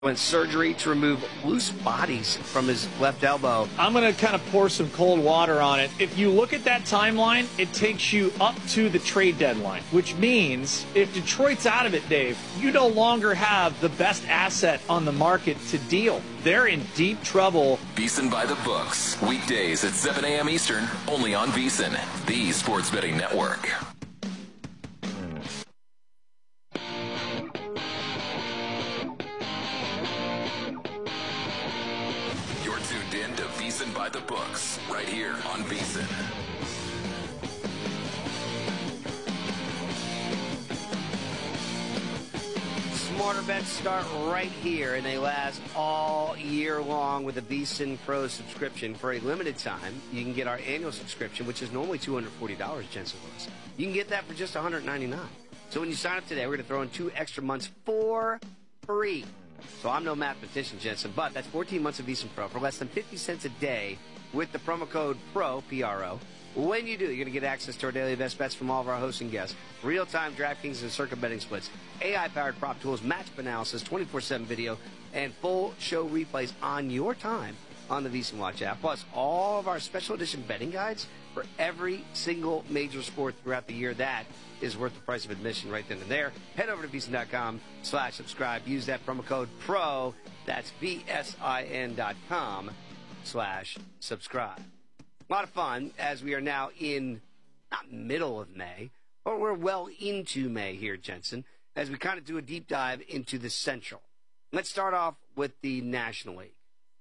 Went surgery to remove loose bodies from his left elbow. I'm going to kind of pour some cold water on it. If you look at that timeline, it takes you up to the trade deadline, which means if Detroit's out of it, Dave, you no longer have the best asset on the market to deal. They're in deep trouble. VSiN by the books. Weekdays at 7 a.m. Eastern, only on VSiN, the sports betting network. By the books, right here on VSiN. Smarter bets start right here, and they last all year long with a VSiN Pro subscription. For a limited time, you can get our annual subscription, which is normally $240, Jensen Lewis. You can get that for just $199. So when you sign up today, we're going to throw in 2 extra months for free. So I'm no mathematician, Jensen, but that's 14 months of VSiN Pro for less than 50 cents a day with the promo code PRO, P-R-O. When you do, you're going to get access to our daily best bets from all of our hosts and guests, real-time DraftKings and Circa betting splits, AI-powered prop tools, matchup analysis, 24/7 video, and full show replays on your time on the VSiN Watch app, plus all of our special edition betting guides for every single major sport throughout the year. That is worth the price of admission right then and there. Head over to VSiN.com/subscribe. Use that promo code PRO. That's VSIN.com/subscribe. A lot of fun as we are now in, not middle of May, but we're well into May here, Jensen, as we kind of do a deep dive into the Central. Let's start off with the National League.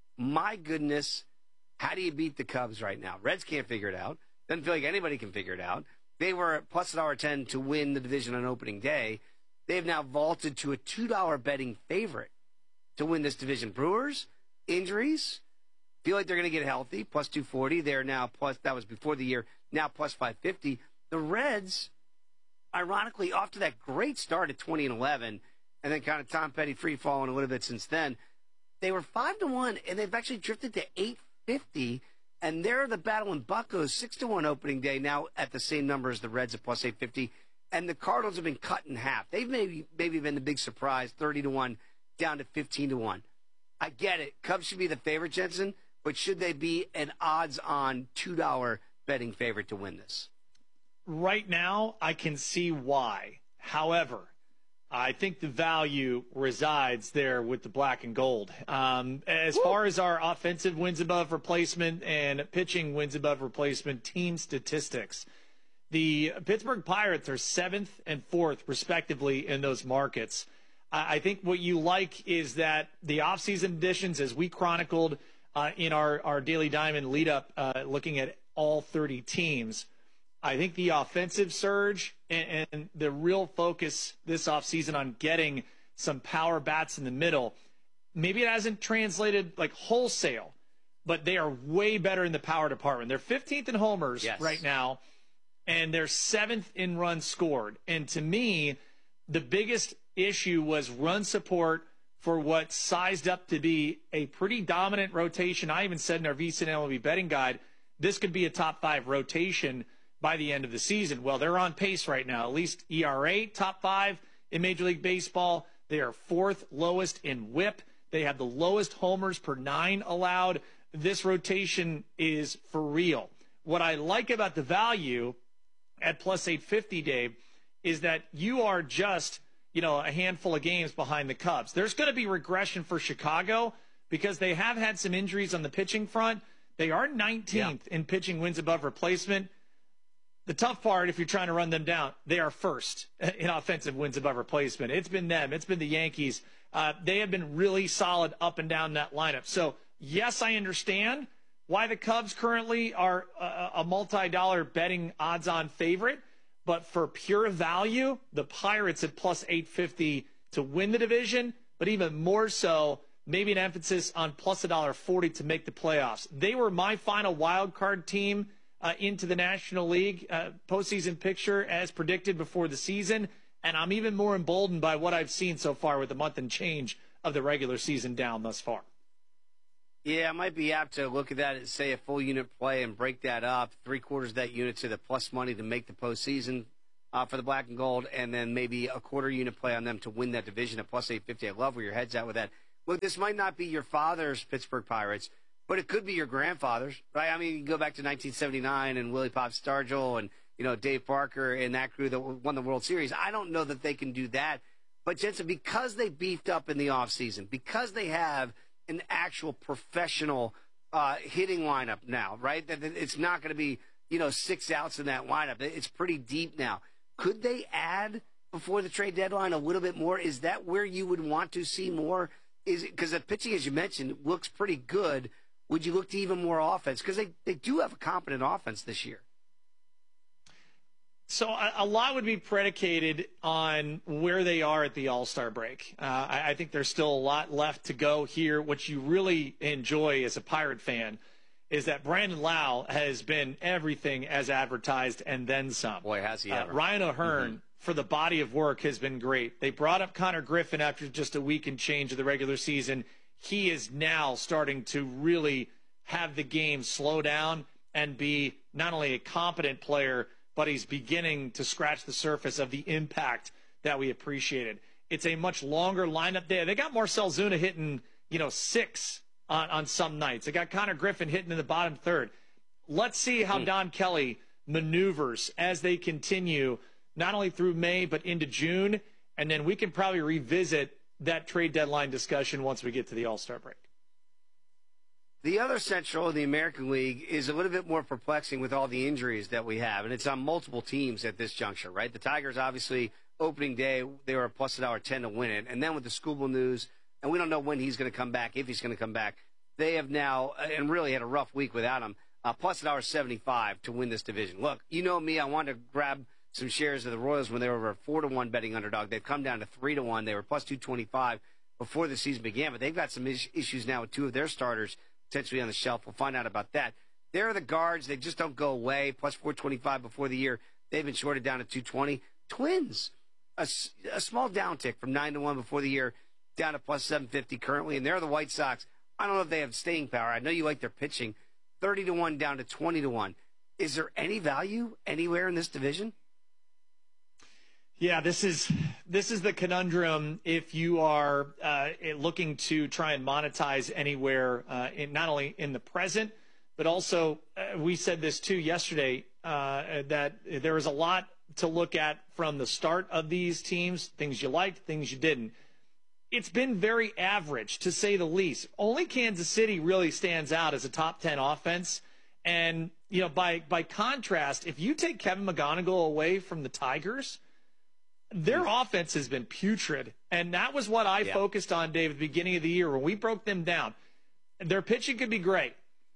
My goodness, how do you beat the Cubs right now? Reds can't figure it out. Doesn't feel like anybody can figure it out. They were at plus $1.10 to win the division on opening day. They've now vaulted to a $2 betting favorite to win this division. Brewers, injuries, feel like they're going to get healthy, plus 240. They're now plus, that was before the year, now plus 550. The Reds, ironically, off to that great start at 20-11, and then kind of Tom Petty free falling a little bit since then. They were 5-1, and they've actually drifted to 850. And they're the battling Buccos, 6-1 opening day, now at the same number as the Reds at plus 850. And the Cardinals have been cut in half. They've maybe been the big surprise, 30-1 down to 15-1. I get it. Cubs should be the favorite, Jensen, but should they be an odds-on $2 betting favorite to win this? Right now, I can see why. However, I think the value resides there with the black and gold. As far as our offensive wins above replacement and pitching wins above replacement team statistics, the Pittsburgh Pirates are 7th and 4th, respectively, in those markets. I think what you like is that the offseason additions, as we chronicled in our Daily Diamond lead-up, looking at all 30 teams, I think the offensive surge and the real focus this offseason on getting some power bats in the middle, maybe it hasn't translated like wholesale, but they are way better in the power department. They're 15th in homers right now, and they're 7th in runs scored. And to me, the biggest issue was run support for what sized up to be a pretty dominant rotation. I even said in our VSiN MLB betting guide, this could be a top 5 rotation by the end of the season. Well, they're on pace right now, at least ERA, top 5 in Major League Baseball. They are 4th lowest in WHIP. They have the lowest homers per 9 allowed. This rotation is for real. What I like about the value at plus 850, Dave, is that you are just, a handful of games behind the Cubs. There's going to be regression for Chicago because they have had some injuries on the pitching front. They are 19th in pitching wins above replacement. The tough part, if you're trying to run them down, they are first in offensive wins above replacement. It's been them. It's been the Yankees. They have been really solid up and down that lineup. So, yes, I understand why the Cubs currently are a multi-dollar betting odds-on favorite. But for pure value, the Pirates at plus 850 to win the division, but even more so, maybe an emphasis on plus $1.40 to make the playoffs. They were my final wild card team into the National League postseason picture as predicted before the season, and I'm even more emboldened by what I've seen so far with a month and change of the regular season down thus far. Yeah, I might be apt to look at that and say a full unit play and break that up, 3/4 of that unit to the plus money to make the postseason for the black and gold, and then maybe a quarter unit play on them to win that division at plus 850. I love where your head's at with that. look, this might not be your father's Pittsburgh Pirates, but it could be your grandfather's, right? I mean, you go back to 1979 and Willie Pop Stargell and, Dave Parker and that crew that won the World Series. I don't know that they can do that. But, Jensen, because they beefed up in the offseason, because they have an actual professional hitting lineup now, right? That it's not going to be, 6 outs in that lineup. It's pretty deep now. Could they add before the trade deadline a little bit more? Is that where you would want to see more? Is it because the pitching, as you mentioned, looks pretty good? Would you look to even more offense? Because they do have a competent offense this year. So a lot would be predicated on where they are at the All-Star break. I think there's still a lot left to go here. What you really enjoy as a Pirate fan is that Brandon Lau has been everything as advertised and then some. Boy, has he ever. Ryan O'Hearn, for the body of work, has been great. They brought up Connor Griffin after just a week and change of the regular season. He is now starting to really have the game slow down and be not only a competent player, but he's beginning to scratch the surface of the impact that we appreciated. It's a much longer lineup there. They got Marcell Zuna hitting, 6 on some nights. They got Connor Griffin hitting in the bottom third. Let's see how Don Kelly maneuvers as they continue, not only through May, but into June. And then we can probably revisit that trade deadline discussion once we get to the All-Star break. The other Central of the American League is a little bit more perplexing with all the injuries that we have, and it's on multiple teams at this juncture, right? The Tigers, obviously, opening day, they were a plus $1.10 to win it. And then with the Skubal news, and we don't know when he's going to come back, if he's going to come back, they have now, and really had a rough week without him, plus $1.75 to win this division. Look, you know me, I wanted to grab some shares of the Royals when they were over a 4-1 betting underdog. They've come down to 3-1. They were plus 225 before the season began, but they've got some issues now with 2 of their starters potentially on the shelf. We'll find out about that. They're the guards. They just don't go away. Plus 425 before the year. They've been shorted down to 220. Twins, a small downtick from 9-1 before the year down to plus 750 currently. And they're the White Sox. I don't know if they have staying power. I know you like their pitching. 30-1 down to 20-1. Is there any value anywhere in this division? Yeah, this is the conundrum if you are looking to try and monetize anywhere, not only in the present, but also we said this too yesterday, that there was a lot to look at from the start of these teams, things you liked, things you didn't. It's been very average, to say the least. Only Kansas City really stands out as a top 10 offense. And, by contrast, if you take Kevin McGonigal away from the Tigers, their offense has been putrid, and that was what I focused on, Dave, at the beginning of the year when we broke them down. Their pitching could be great.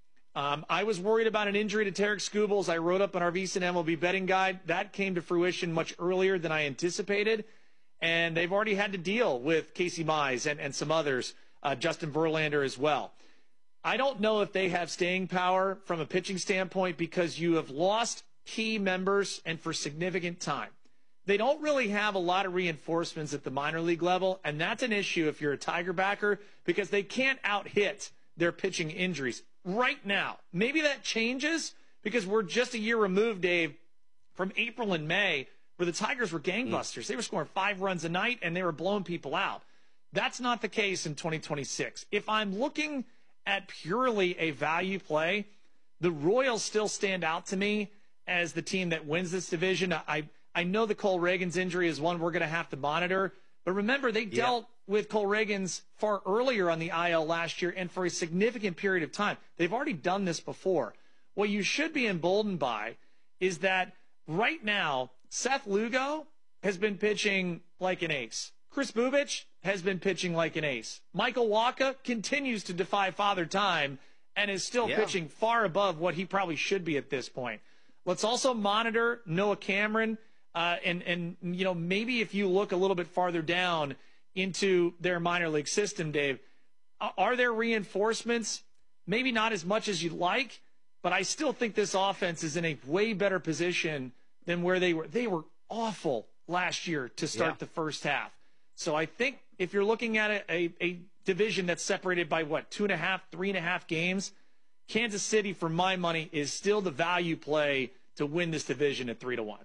I was worried about an injury to Tarek Skubal, as I wrote up on our VSiN MLB betting guide. That came to fruition much earlier than I anticipated, and they've already had to deal with Casey Mize and some others, Justin Verlander as well. I don't know if they have staying power from a pitching standpoint because you have lost key members and for significant time. They don't really have a lot of reinforcements at the minor league level, and that's an issue if you're a Tiger backer because they can't out-hit their pitching injuries right now. Maybe that changes because we're just a year removed, Dave, from April and May where the Tigers were gangbusters. They were scoring 5 runs a night, and they were blowing people out. That's not the case in 2026. If I'm looking at purely a value play, the Royals still stand out to me as the team that wins this division. I know that Cole Reagan's injury is one we're going to have to monitor. But remember, they dealt with Cole Reagan's far earlier on the IL last year and for a significant period of time. They've already done this before. What you should be emboldened by is that right now, Seth Lugo has been pitching like an ace. Chris Bubich has been pitching like an ace. Michael Wacha continues to defy Father Time and is still pitching far above what he probably should be at this point. Let's also monitor Noah Cameron. And maybe if you look a little bit farther down into their minor league system, Dave, are there reinforcements? Maybe not as much as you'd like, but I still think this offense is in a way better position than where they were. They were awful last year to start the first half. So I think if you're looking at a division that's separated by, 2.5, 3.5 games, Kansas City, for my money, is still the value play to win this division at 3-1.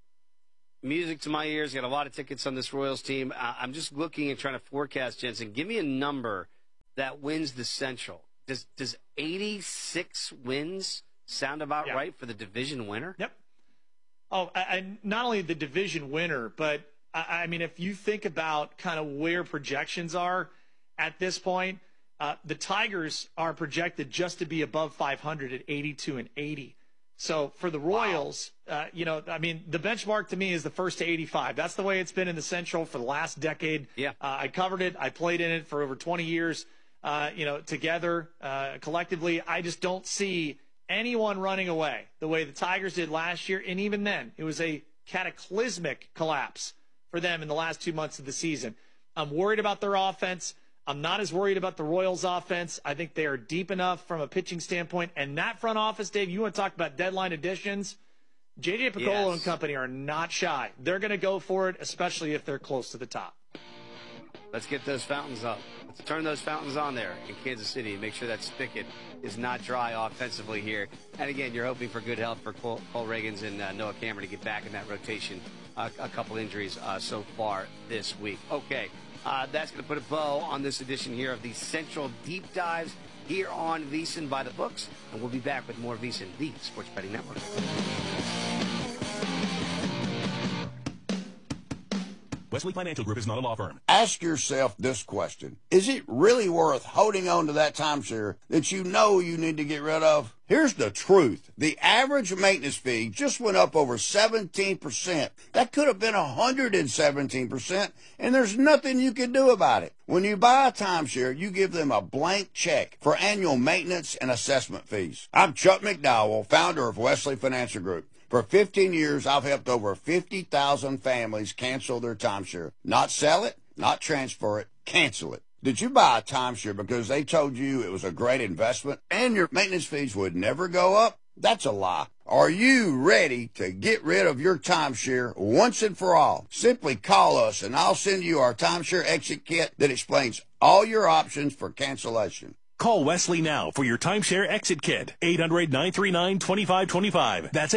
Music to my ears. Got a lot of tickets on this Royals team. I'm just looking and trying to forecast, Jensen. Give me a number that wins the Central. Does 86 wins sound about right for the division winner? Yep. Oh, and not only the division winner, but I mean, if you think about kind of where projections are at this point, the Tigers are projected just to be above 500 at 82-80. So for the Royals, I mean, the benchmark to me is the first to 85. That's the way it's been in the Central for the last decade. Yeah. I covered it. I played in it for over 20 years. Together, collectively, I just don't see anyone running away the way the Tigers did last year. And even then, it was a cataclysmic collapse for them in the last 2 months of the season. I'm worried about their offense. I'm not as worried about the Royals' offense. I think they are deep enough from a pitching standpoint. And that front office, Dave, you want to talk about deadline additions? J.J. Picollo and company are not shy. They're going to go for it, especially if they're close to the top. Let's get those fountains up. Let's turn those fountains on there in Kansas City and make sure that spigot is not dry offensively here. And again, you're hoping for good health for Cole Reagans and Noah Cameron to get back in that rotation. A couple injuries so far this week. Okay, that's going to put a bow on this edition here of the Central Deep Dives here on VSiN by the Books. And we'll be back with more VSiN, the Sports Betting Network. Wesley Financial Group is not a law firm. Ask yourself this question. Is it really worth holding on to that timeshare that you know you need to get rid of? Here's the truth. The average maintenance fee just went up over 17%. That could have been 117%, and there's nothing you can do about it. When you buy a timeshare, you give them a blank check for annual maintenance and assessment fees. I'm Chuck McDowell, founder of Wesley Financial Group. For 15 years, I've helped over 50,000 families cancel their timeshare. Not sell it, not transfer it, cancel it. Did you buy a timeshare because they told you it was a great investment and your maintenance fees would never go up? That's a lie. Are you ready to get rid of your timeshare once and for all? Simply call us and I'll send you our timeshare exit kit that explains all your options for cancellation. Call Wesley now for your timeshare exit kit. 800-939-2525. That's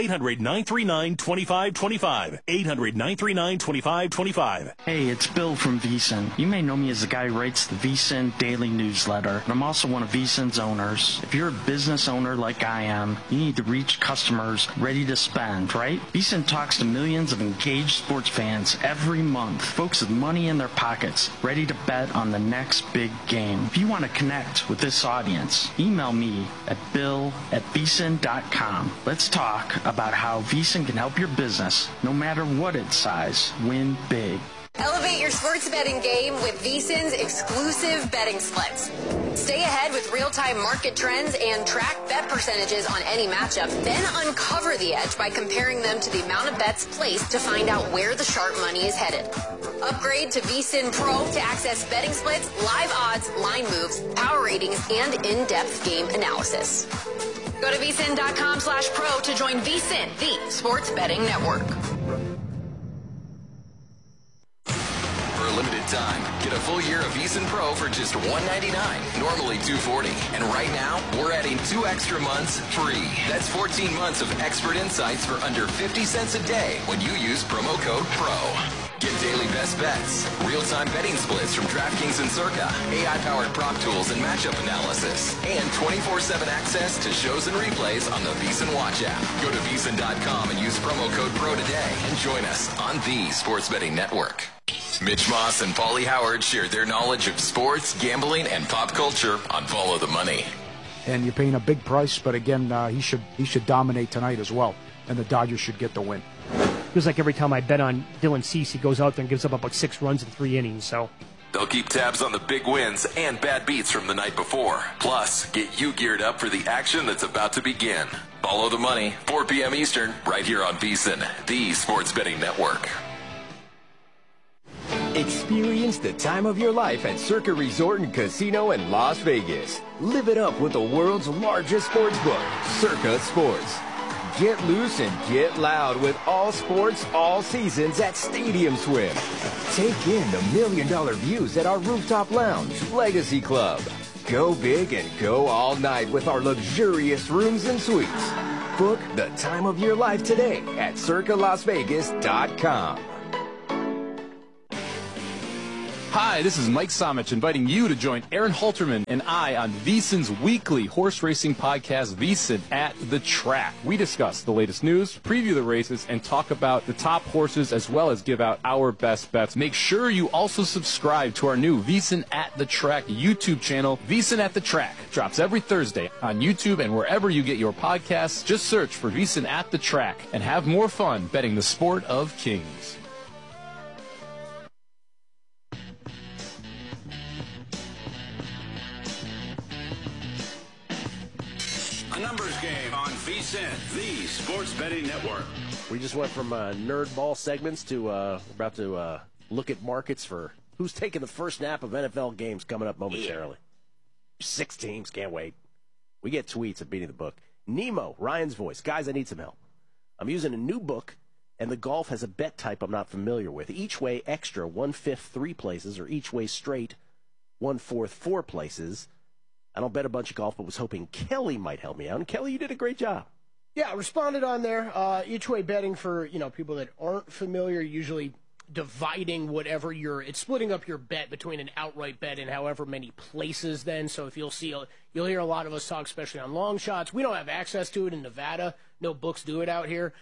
800-939-2525. 800-939-2525. Hey, it's Bill from VSiN. You may know me as the guy who writes the VSiN Daily Newsletter, and I'm also one of VSiN's owners. If you're a business owner like I am, you need to reach customers ready to spend, right? VSiN talks to millions of engaged sports fans every month, folks with money in their pockets, ready to bet on the next big game. If you want to connect with this audience, email me at bill@vsin.com. Let's talk about how VSiN can help your business, no matter what its size, win big. Elevate your sports betting game with VSiN's exclusive betting splits. Stay ahead with real-time market trends and track bet percentages on any matchup. Then uncover the edge by comparing them to the amount of bets placed to find out where the sharp money is headed. Upgrade to VSiN Pro to access betting splits, live odds, line moves, power ratings, and in-depth game analysis. Go to vsin.com/pro to join VSiN, the sports betting network. For a limited time, get a full year of VSiN Pro for just $199, normally $240. And right now, we're adding 2 extra months free. That's 14 months of expert insights for under 50 cents a day when you use promo code PRO. Get daily best bets, real-time betting splits from DraftKings and Circa, AI-powered prop tools and matchup analysis, and 24/7 access to shows and replays on the VSiN Watch app. Go to VSiN.com and use promo code PRO today and join us on the Sports Betting Network. Mitch Moss and Paulie Howard share their knowledge of sports, gambling, and pop culture on Follow the Money. And you're paying a big price, but again, he should dominate tonight as well, and the Dodgers should get the win. Feels like every time I bet on Dylan Cease, he goes out there and gives up about 6 runs in 3 innings. So they'll keep tabs on the big wins and bad beats from the night before. Plus, get you geared up for the action that's about to begin. Follow the Money, 4 p.m. Eastern, right here on VSiN, the Sports Betting Network. Experience the time of your life at Circa Resort and Casino in Las Vegas. Live it up with the world's largest sports book, Circa Sports. Get loose and get loud with all sports, all seasons at Stadium Swim. Take in the $1 million views at our rooftop lounge, Legacy Club. Go big and go all night with our luxurious rooms and suites. Book the time of your life today at CircaLasVegas.com. Hi, this is Mike Somich inviting you to join Aaron Halterman and I on VSiN's weekly horse racing podcast, VSiN at the Track. We discuss the latest news, preview the races, and talk about the top horses as well as give out our best bets. Make sure you also subscribe to our new VSiN at the Track YouTube channel. VSiN at the Track drops every Thursday on YouTube and wherever you get your podcasts. Just search for VSiN at the Track and have more fun betting the sport of kings. A numbers game on VSiN, the sports betting network. We just went from nerd ball segments to we're about to look at markets for who's taking the first snap of NFL games coming up momentarily. 6 teams, can't wait. We get tweets at Beating the Book. Nemo, Ryan's voice. Guys, I need some help. I'm using a new book, and the golf has a bet type I'm not familiar with. Each way extra, 1/5 3 places, or each way straight, 1/4 4 places. I don't bet a bunch of golf, but was hoping Kelly might help me out. And Kelly, you did a great job. Yeah, I responded on there. Each way betting for people that aren't familiar, usually dividing whatever it's splitting up your bet between an outright bet and however many places. Then, so if you'll hear a lot of us talk, especially on long shots. We don't have access to it in Nevada. No books do it out here.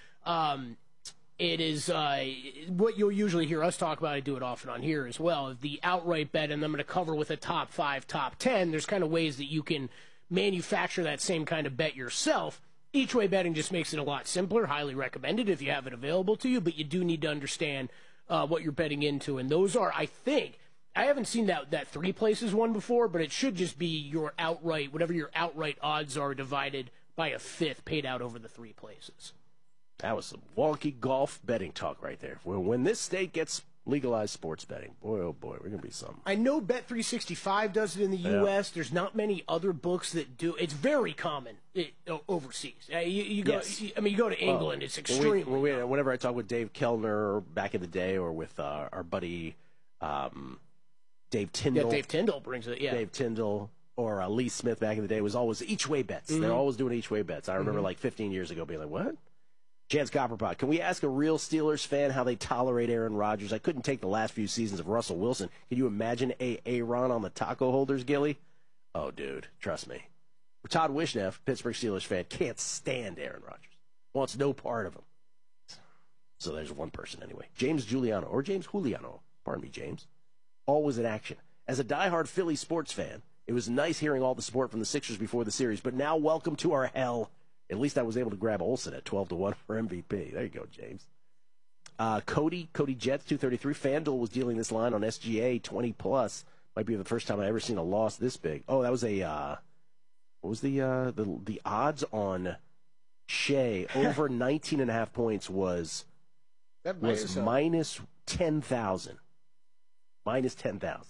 It is what you'll usually hear us talk about. I do it often on here as well. The outright bet, and I'm going to cover with a top 5, top 10. There's kind of ways that you can manufacture that same kind of bet yourself. Each way betting just makes it a lot simpler. Highly recommended if you have it available to you, but you do need to understand what you're betting into. And those are, I think, I haven't seen that 3 places one before, but it should just be your outright, whatever your outright odds are, divided by a 5th paid out over the 3 places. That was some wonky golf betting talk right there. Well, when this state gets legalized sports betting, boy, oh boy, we're going to be something. I know Bet365 does it in the U.S. There's not many other books that do. It's very common overseas. You go. Yes. You go to England. It's extremely. Whenever I talk with Dave Kellner back in the day, or with our buddy Dave Tyndall. Yeah, Dave Tyndall brings it. Yeah, Dave Tyndall. Or Lee Smith back in the day was always each way bets. Mm-hmm. They're always doing each way bets. I remember like 15 years ago being like, what? Chance Copperpot, can we ask a real Steelers fan how they tolerate Aaron Rodgers? I couldn't take the last few seasons of Russell Wilson. Can you imagine Aaron on the taco holders, Gilly? Oh, dude, trust me. Todd Wishnev, Pittsburgh Steelers fan, can't stand Aaron Rodgers. Wants no part of him. So there's one person anyway. James Giuliano, or James Juliano, pardon me, James. Always in action. As a diehard Philly sports fan, it was nice hearing all the support from the Sixers before the series, but now welcome to our hell. At least I was able to grab Olsen at 12-1 for MVP. There you go, James. Cody Jets 233. FanDuel was dealing this line on SGA 20+. Might be the first time I've ever seen a loss this big. Oh, that was what was the odds on Shea over 19.5 points was minus 10,000. Minus 10,000.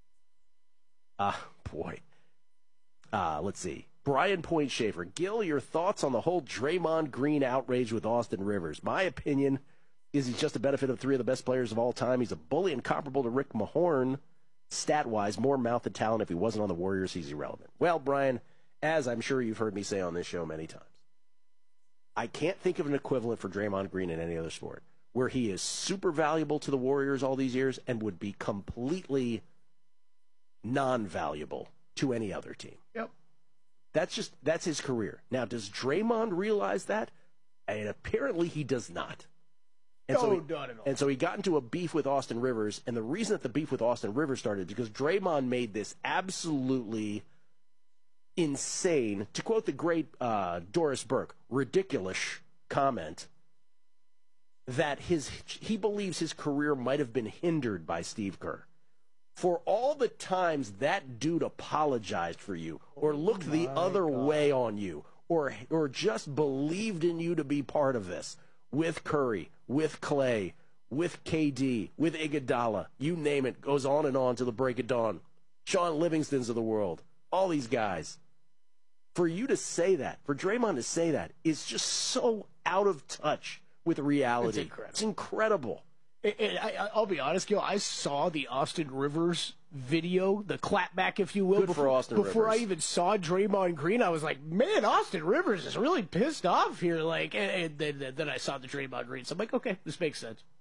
Boy. Let's see. Brian Point Schaefer. Gil, your thoughts on the whole Draymond Green outrage with Austin Rivers? My opinion is he's just a benefit of 3 of the best players of all time. He's a bully and comparable to Rick Mahorn. Stat-wise, more mouth than talent. If he wasn't on the Warriors, he's irrelevant. Well, Brian, as I'm sure you've heard me say on this show many times, I can't think of an equivalent for Draymond Green in any other sport where he is super valuable to the Warriors all these years and would be completely non-valuable to any other team. Yep. That's his career. Now, does Draymond realize that? And apparently he does not. And so he got into a beef with Austin Rivers, and the reason that the beef with Austin Rivers started is because Draymond made this absolutely insane, to quote the great Doris Burke, ridiculous comment that he believes his career might have been hindered by Steve Kerr. For all the times that dude apologized for you, or looked the other way on you, or just believed in you to be part of this, with Curry, with Clay, with KD, with Iguodala, you name it, goes on and on to the break of dawn. Sean Livingston's of the world, all these guys. For you to say that, for Draymond to say that, is just so out of touch with reality. It's incredible. And I'll be honest, Gil, I saw the Austin Rivers video, the clapback, if you will, before I even saw Draymond Green. I was like, man, Austin Rivers is really pissed off here. And then I saw the Draymond Green. So I'm like, okay, this makes sense.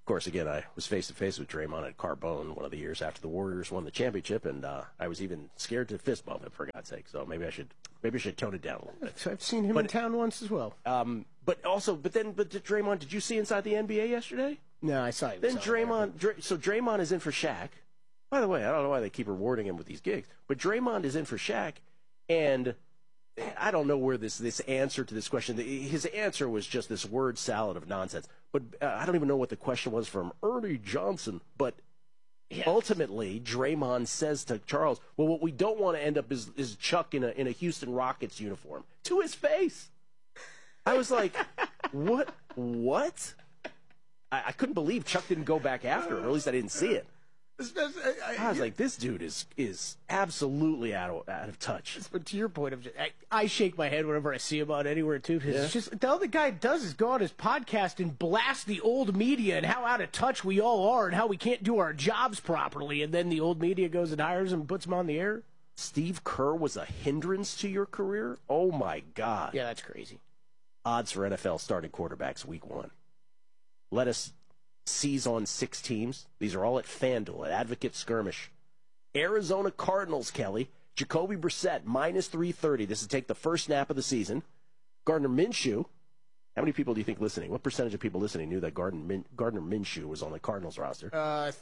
Of course, again, I was face-to-face with Draymond at Carbone one of the years after the Warriors won the championship, and I was even scared to fist bump him, for God's sake. So maybe I should tone it down a little bit. I've seen him in town once as well. But Draymond, did you see inside the NBA yesterday? No, I saw him. Then Draymond is in for Shaq. By the way, I don't know why they keep rewarding him with these gigs, but Draymond is in for Shaq, and I don't know where this answer to this question. His answer was just this word salad of nonsense. But I don't even know what the question was from Ernie Johnson. But ultimately, Draymond says to Charles, "Well, what we don't want to end up is Chuck in a Houston Rockets uniform," to his face. I was like, "What? What?" I couldn't believe Chuck didn't go back after him. Or at least I didn't see it. I was like, this dude is absolutely out of touch. But to your point, I shake my head whenever I see him out anywhere, too. Because it's just, all the guy does is go on his podcast and blast the old media and how out of touch we all are and how we can't do our jobs properly. And then the old media goes and hires him and puts him on the air. Steve Kerr was a hindrance to your career? Oh, my God. Yeah, that's crazy. Odds for NFL starting quarterbacks week 1. Let us seize on 6 teams. These are all at FanDuel, at Advocate Skirmish. Arizona Cardinals, Kelly. Jacoby Brissett, minus 330. This is take the first snap of the season. Gardner Minshew. How many people do you think listening? What percentage of people listening knew that Gardner Minshew was on the Cardinals roster?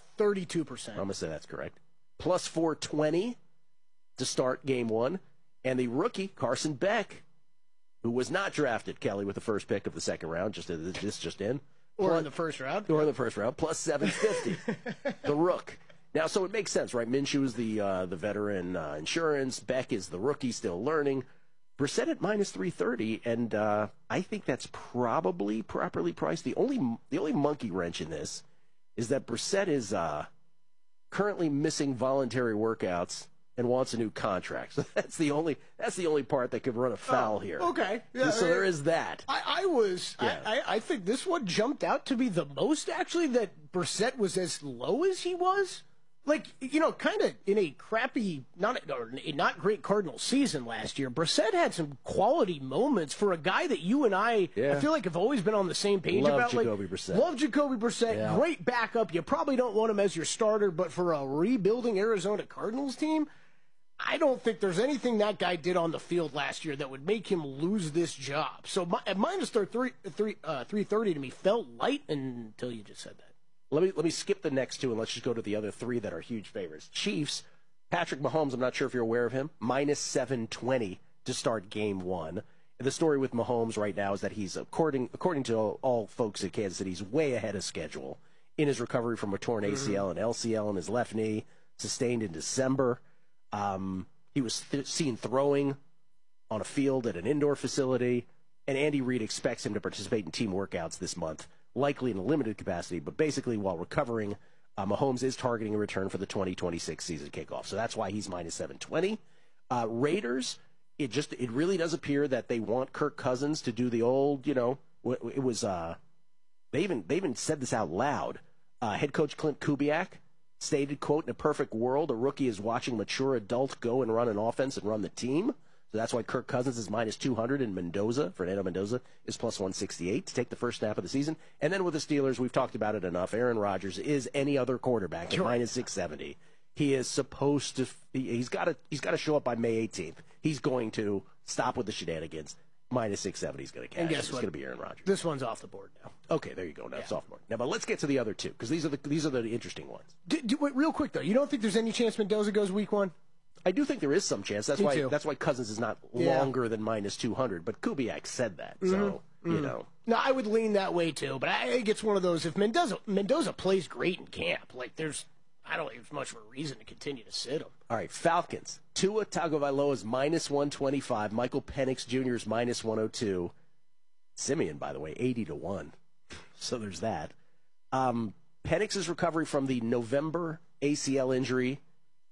32%. I'm going to say that's correct. Plus 420 to start game 1. And the rookie, Carson Beck, who was not drafted, Kelly, with the first pick of the second round, just in. Or in the first round. Or in the first round, plus 750. The rook. Now, so it makes sense, right? Minshew is the veteran insurance. Beck is the rookie still learning. Brissett at minus 330, and I think that's probably properly priced. The only monkey wrench in this is that Brissett is currently missing voluntary workouts and wants a new contract. So that's the only part that could run afoul here. Okay. Yeah, so there is that. I think this one jumped out to be the most, actually, that Brissett was as low as he was. Like, kind of in a crappy, not great Cardinals season last year, Brissett had some quality moments for a guy that you and I feel like have always been on the same page about. Jacoby Brissett. Love Jacoby Brissett. Great backup. You probably don't want him as your starter, but for a rebuilding Arizona Cardinals team, I don't think there's anything that guy did on the field last year that would make him lose this job. So at minus 330 to me felt light until you just said that. Let me skip the next 2 and let's just go to the other 3 that are huge favorites. Chiefs, Patrick Mahomes, I'm not sure if you're aware of him, minus 720 to start game 1. And the story with Mahomes right now is that he's, according to all folks at Kansas City, he's way ahead of schedule in his recovery from a torn ACL and LCL in his left knee, sustained in December. He was seen throwing on a field at an indoor facility, and Andy Reid expects him to participate in team workouts this month, likely in a limited capacity, but basically while recovering, Mahomes is targeting a return for the 2026 season kickoff. So that's why he's minus 720. Raiders, it really does appear that they want Kirk Cousins to do the old, it was, they even said this out loud. Head coach Clint Kubiak stated, quote, "In a perfect world, a rookie is watching a mature adult go and run an offense and run the team." So that's why Kirk Cousins is minus 200 and Fernando Mendoza is plus 168 to take the first snap of the season. And then with the Steelers, we've talked about it enough. Aaron Rodgers is any other quarterback at minus 670. He is supposed to, he's got to show up by May 18th. He's going to stop with the shenanigans. Minus 670 is going to cash. And guess It's what? going to be Aaron Rodgers. This one's off the board now. Okay, there you go. Now it's off the board. Now, but let's get to the other 2 because these are the interesting ones. Wait, real quick though, you don't think there's any chance Mendoza goes week 1? I do think there is some chance. That's why Cousins is not longer than minus 200. But Kubiak said that, so No, I would lean that way too. But I think it's one of those. If Mendoza plays great in camp, I don't think there's much of a reason to continue to sit him. All right, Falcons. Tua Tagovailoa is minus 125. Michael Penix Jr. is minus 102. Simeon, by the way, 80-1. So there's that. Penix's recovery from the November ACL injury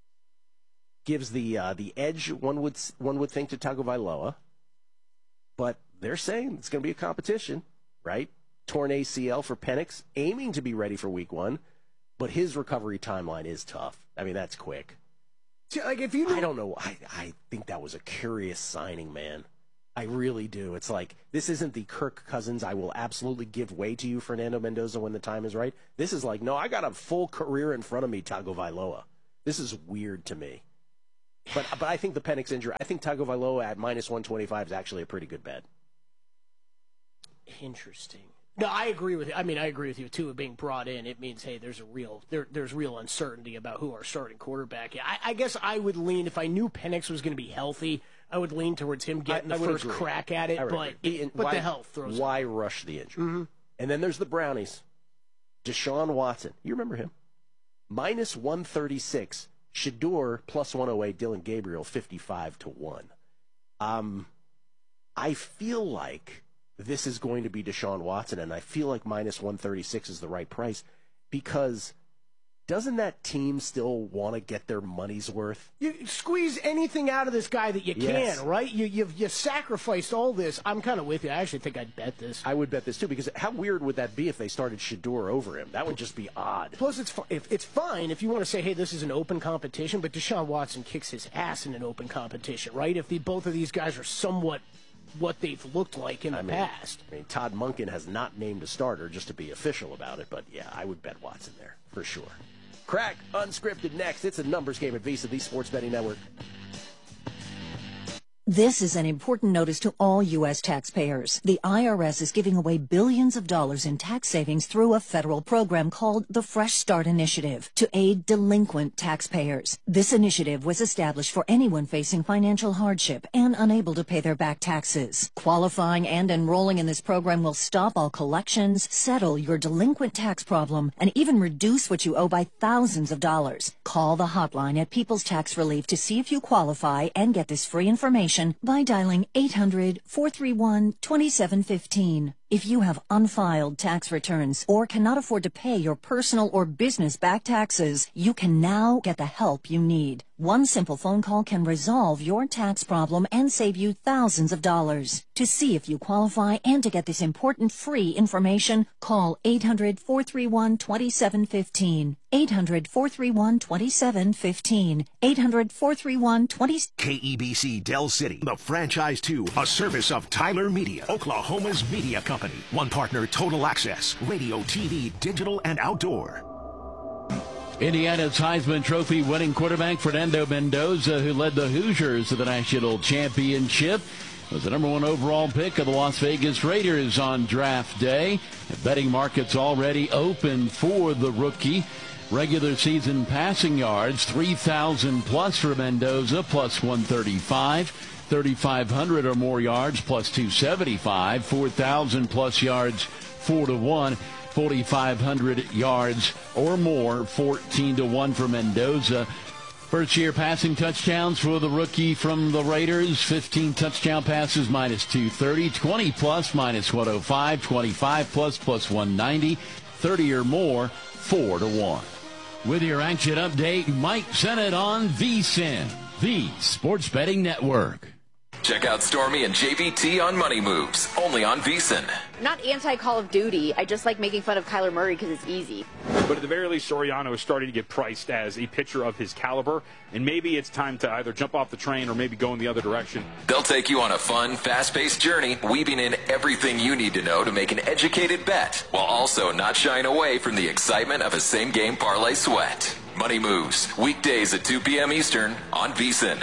gives the edge, one would think, to Tagovailoa. But they're saying it's going to be a competition, right? Torn ACL for Penix, aiming to be ready for week 1. But his recovery timeline is tough. I mean, that's quick. See, I don't know. I think that was a curious signing, man. I really do. It's like, this isn't the Kirk Cousins, I will absolutely give way to you, Fernando Mendoza, when the time is right. This is like, no, I got a full career in front of me, Tagovailoa. This is weird to me. But I think the Penix injury, I think Tagovailoa at minus 125 is actually a pretty good bet. Interesting. No, I agree with you. I mean, I agree with you too. Of being brought in, it means there's real uncertainty about who our starting quarterback is. I guess I would lean, if I knew Penix was going to be healthy, I would lean towards him getting the first crack at it. But the health throws. Why rush the injury? Mm-hmm. And then there's the Brownies. Deshaun Watson, you remember him? Minus 136. Shador plus 108. Dylan Gabriel 55-1. I feel like this is going to be Deshaun Watson, and I feel like minus 136 is the right price, because doesn't that team still want to get their money's worth? You squeeze anything out of this guy that you can, right? You sacrificed all this. I'm kind of with you. I actually think I'd bet this. I would bet this too, because how weird would that be if they started Shador over him? That would just be odd. Plus, it's fine if you want to say, hey, this is an open competition, but Deshaun Watson kicks his ass in an open competition, right? If both of these guys are somewhat what they've looked like in the past. I mean, Todd Monken has not named a starter, just to be official about it, but yeah, I would bet Watson there, for sure. Crack Unscripted next. It's a numbers game at VSiN, the Sports Betting Network. This is an important notice to all U.S. taxpayers. The IRS is giving away billions of dollars in tax savings through a federal program called the Fresh Start Initiative to aid delinquent taxpayers. This initiative was established for anyone facing financial hardship and unable to pay their back taxes. Qualifying and enrolling in this program will stop all collections, settle your delinquent tax problem, and even reduce what you owe by thousands of dollars. Call the hotline at People's Tax Relief to see if you qualify and get this free information by dialing 800-431-2715. If you have unfiled tax returns or cannot afford to pay your personal or business back taxes, you can now get the help you need. One simple phone call can resolve your tax problem and save you thousands of dollars. To see if you qualify and to get this important free information, call 800-431-2715. 800-431-2715. 800-431-2715. KEBC Del City, the franchise to a service of Tyler Media, Oklahoma's media company. One partner, Total Access, radio, TV, digital, and outdoor. Indiana's Heisman Trophy winning quarterback Fernando Mendoza, who led the Hoosiers to the national championship, was the number one overall pick of the Las Vegas Raiders on draft day. The betting market's already open for the rookie. Regular season passing yards, 3,000 plus for Mendoza, plus 135. 3,500 or more yards, plus 275. 4,000 plus yards, 4-1. 4,500 yards or more, 14-1 for Mendoza. First year passing touchdowns for the rookie from the Raiders, 15 touchdown passes, minus 230, 20 plus, minus 105, 25 plus, plus 190, 30 or more, 4-1. With your action update, Mike Sennett on VSiN, the Sports Betting Network. Check out Stormy and JVT on Money Moves, only on VSiN. I'm not anti-Call of Duty. I just like making fun of Kyler Murray because it's easy. But at the very least, Soriano is starting to get priced as a pitcher of his caliber, and maybe it's time to either jump off the train or maybe go in the other direction. They'll take you on a fun, fast-paced journey, weaving in everything you need to know to make an educated bet, while also not shying away from the excitement of a same-game parlay sweat. Money Moves, weekdays at 2 p.m. Eastern on VSiN.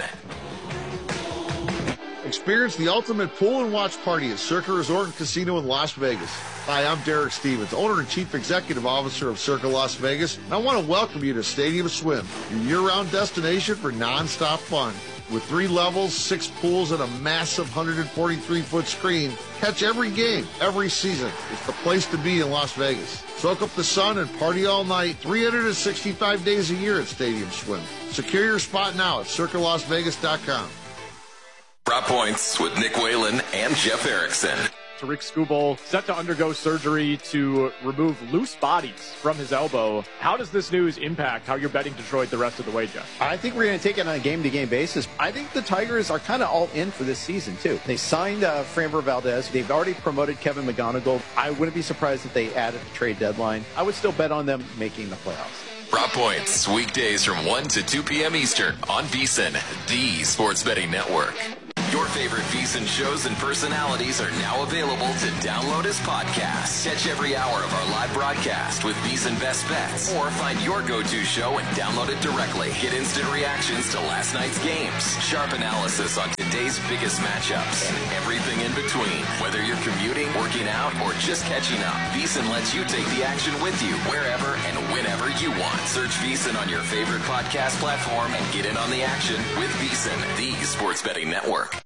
Experience the ultimate pool and watch party at Circa Resort and Casino in Las Vegas. Hi, I'm Derek Stevens, owner and chief executive officer of Circa Las Vegas, and I want to welcome you to Stadium Swim, your year-round destination for non-stop fun. With 3 levels, 6 pools, and a massive 143-foot screen, catch every game, every season. It's the place to be in Las Vegas. Soak up the sun and party all night, 365 days a year at Stadium Swim. Secure your spot now at CircaLasVegas.com. Prop Points with Nick Whalen and Jeff Erickson. Tariq Skubal set to undergo surgery to remove loose bodies from his elbow. How does this news impact how you're betting Detroit the rest of the way, Jeff? I think we're going to take it on a game-to-game basis. I think the Tigers are kind of all in for this season, too. They signed Framber Valdez. They've already promoted Kevin McGonigal. I wouldn't be surprised if they added a trade deadline. I would still bet on them making the playoffs. Prop Points, weekdays from 1 to 2 p.m. Eastern on VSiN, the Sports Betting Network. Your favorite VSiN shows and personalities are now available to download as podcasts. Catch every hour of our live broadcast with VSiN Best Bets, or find your go-to show and download it directly. Get instant reactions to last night's games, sharp analysis on today's biggest matchups, and everything in between. Whether you're commuting, working out, or just catching up, VSiN lets you take the action with you wherever and whenever you want. Search VSiN on your favorite podcast platform and get in on the action with VSiN, the sports betting network.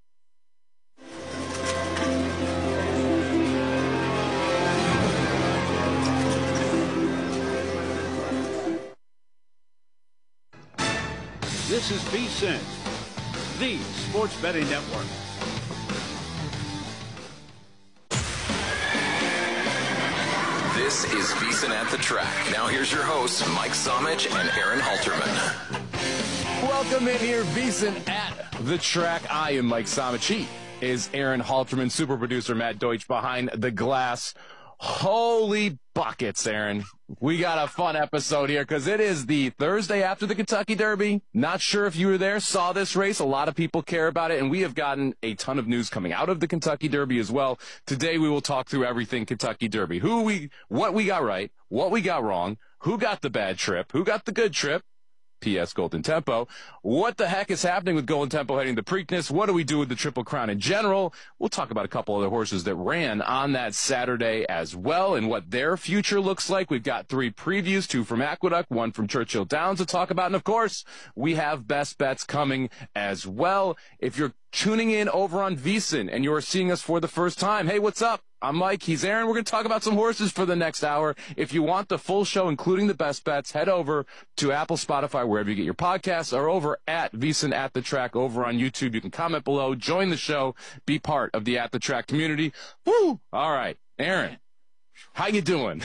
This is VSiN, the sports betting network. This is VSiN at the Track. Now here's your hosts, Mike Somich and Aaron Halterman. Welcome in here, VSiN at the Track. I am Mike Somich. He is Aaron Halterman, super producer Matt Deutsch behind the glass. Holy buckets, Aaron. We got a fun episode here because it is the Thursday after the Kentucky Derby. Not sure if you were there, saw this race. A lot of people care about it, and we have gotten a ton of news coming out of the Kentucky Derby as well. Today we will talk through everything Kentucky Derby. What we got right, what we got wrong, who got the bad trip, who got the good trip. P.S. Golden Tempo. What the heck is happening with Golden Tempo heading to Preakness? What do we do with the Triple Crown in general? We'll talk about a couple other horses that ran on that Saturday as well and what their future looks like. We've got 3 previews, 2 from Aqueduct, 1 from Churchill Downs to talk about. And, of course, we have best bets coming as well. If you're tuning in over on VSiN and you're seeing us for the first time, hey, what's up? I'm Mike. He's Aaron. We're going to talk about some horses for the next hour. If you want the full show, including the best bets, head over to Apple, Spotify, wherever you get your podcasts, or over at VSiN at the Track over on YouTube. You can comment below, join the show, be part of the At the Track community. Woo! All right, Aaron, how you doing?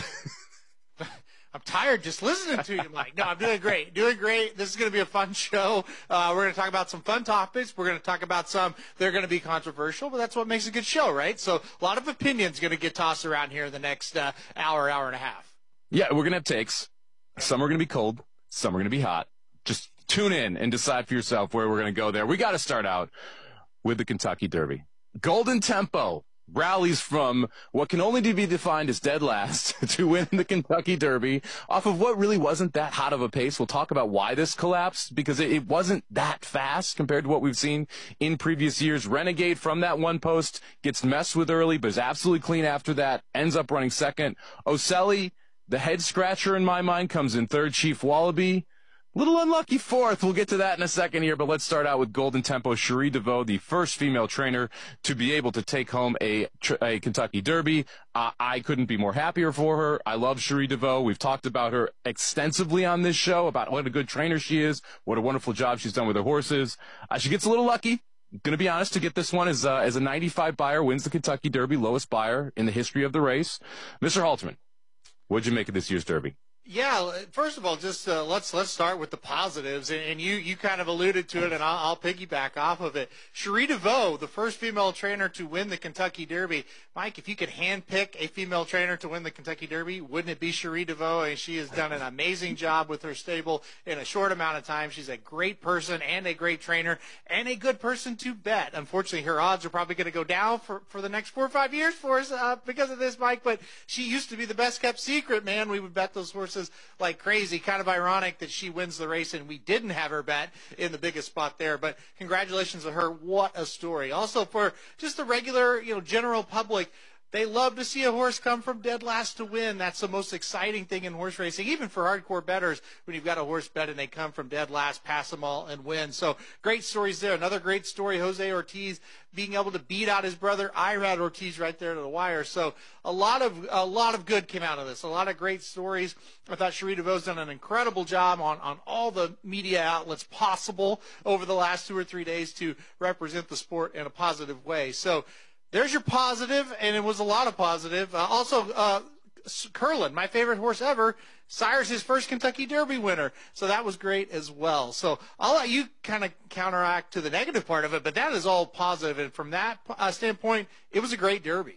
I'm tired just listening to you, Mike. No, I'm doing great. Doing great. This is going to be a fun show. We're going to talk about some fun topics. We're going to talk about some that are going to be controversial, but that's what makes a good show, right? So a lot of opinions going to get tossed around here in the next hour and a half. Yeah, we're going to have takes. Some are going to be cold. Some are going to be hot. Just tune in and decide for yourself where we're going to go there. We got to start out with the Kentucky Derby. Golden Tempo rallies from what can only be defined as dead last to win the Kentucky Derby off of what really wasn't that hot of a pace. We'll talk about why this collapsed, because it wasn't that fast compared to what we've seen in previous years. Renegade from that one post gets messed with early, but is absolutely clean after that, ends up running second. Oselli, the head scratcher in my mind, comes in third. Chief Wallaby, little unlucky fourth. We'll get to that in a second here, but let's start out with Golden Tempo. Cherie DeVaux, the first female trainer to be able to take home a Kentucky Derby. I couldn't be more happier for her. I love Cherie DeVaux. We've talked about her extensively on this show, about what a good trainer she is, what a wonderful job she's done with her horses. She gets a little lucky. Going to be honest, to get this one as a 95 buyer, wins the Kentucky Derby, lowest buyer in the history of the race. Mr. Halterman, what'd you make of this year's Derby? Yeah, first of all, just let's start with the positives, and you kind of alluded to it, and I'll piggyback off of it. Cherie DeVaux, the first female trainer to win the Kentucky Derby. Mike, if you could handpick a female trainer to win the Kentucky Derby, wouldn't it be Cherie DeVaux? And she has done an amazing job with her stable in a short amount of time. She's a great person and a great trainer and a good person to bet. Unfortunately, her odds are probably going to go down for the next 4 or 5 years for us because of this, Mike. But she used to be the best kept secret, man. We would bet those horses like crazy. Kind of ironic that she wins the race and we didn't have her bet in the biggest spot there, but congratulations to her. What a story. Also, for just the regular, general public, they love to see a horse come from dead last to win. That's the most exciting thing in horse racing, even for hardcore bettors, when you've got a horse bet and they come from dead last, pass them all, and win. So great stories there. Another great story, Jose Ortiz being able to beat out his brother Irad Ortiz right there to the wire. So a lot of good came out of this. A lot of great stories. I thought Cherie DeVaux's done an incredible job on all the media outlets possible over the last 2 or 3 days to represent the sport in a positive way. So there's your positive, and it was a lot of positive. Also, Curlin, my favorite horse ever, Sire's his first Kentucky Derby winner. So that was great as well. So I'll let you kind of counteract to the negative part of it, but that is all positive. And from that standpoint, it was a great Derby.